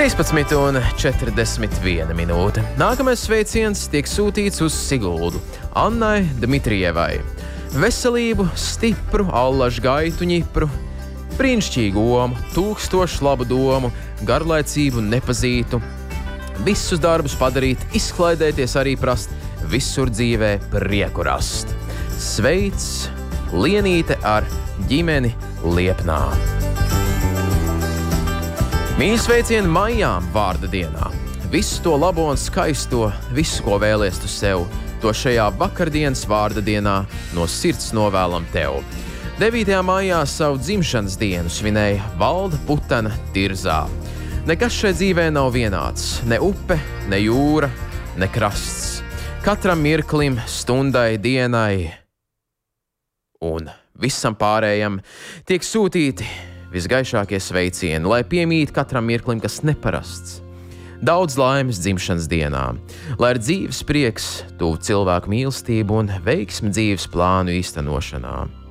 13:41 minūte. Nākamais sveiciens tiek sūtīts uz Siguldu Annai Dmitrijevai. Veselību, stipru, allažu gaitu ņipru, brīnišķīgu omu, 1000 labu domu, garlaicību nepazītu, visus darbus padarīt, izklaidēties arī prast, visur dzīvē prieku rast. Sveic, Lienīte ar ģimeni Liepnā. Mīļi sveicieni Maijām vārda dienā. Visu to labo un skaisto, visu, ko vēlies tu sev, to šajā vakardienas vārda dienā no sirds novēlam tev. 9. maijā savu dzimšanas dienu svinēja Valda Putena Tirzā. Nekas šai dzīvē nav vienāds, ne upe, ne jūra, ne krasts. Katram mirklim, stundai, dienai un visam pārējam tiek sūtīti visgaišākie sveicieni, lai piemīt katram mirklim, kas neparasts. Daudz laimes dzimšanas dienā, lai ir dzīves prieks, tuvu cilvēku mīlestību un veiksmi dzīves plānu īstenošanā.